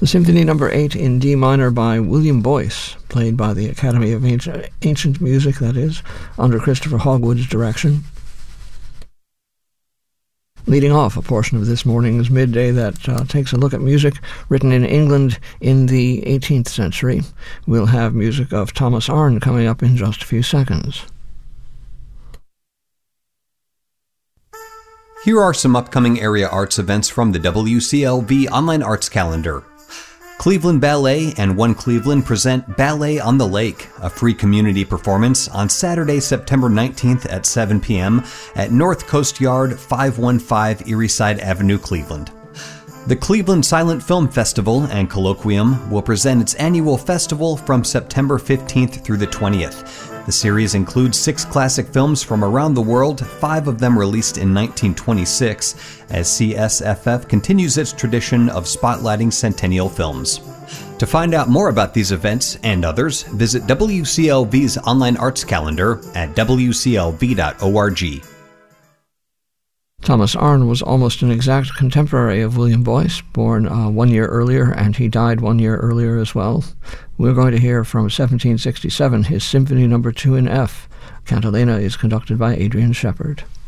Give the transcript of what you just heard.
The Symphony No. 8 in D minor by William Boyce, played by the Academy of Ancient Music, that is, under Christopher Hogwood's direction. Leading off a portion of this morning's midday that takes a look at music written in England in the 18th century. We'll have music of Thomas Arne coming up in just a few seconds. Here are some upcoming area arts events from the WCLV Online Arts Calendar. Cleveland Ballet and One Cleveland present Ballet on the Lake, a free community performance on Saturday, September 19th at 7 p.m. at North Coast Yard, 515 Erieside Avenue, Cleveland. The Cleveland Silent Film Festival and Colloquium will present its annual festival from September 15th through the 20th. The series includes 6 classic films from around the world, 5 of them released in 1926, as CSFF continues its tradition of spotlighting centennial films. To find out more about these events and others, visit WCLV's online arts calendar at wclv.org. Thomas Arne was almost an exact contemporary of William Boyce, born 1 year earlier, and he died 1 year earlier as well. We're going to hear from 1767 his Symphony No. 2 in F. Cantilena is conducted by Adrian Shepard.